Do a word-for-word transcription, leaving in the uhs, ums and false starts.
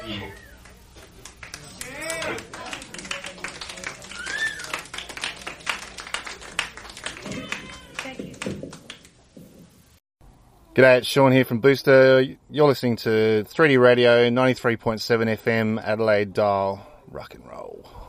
Yeah. G'day, it's Sean here from Booster. You're listening to three D Radio, ninety-three point seven F M, Adelaide Dial, rock and roll.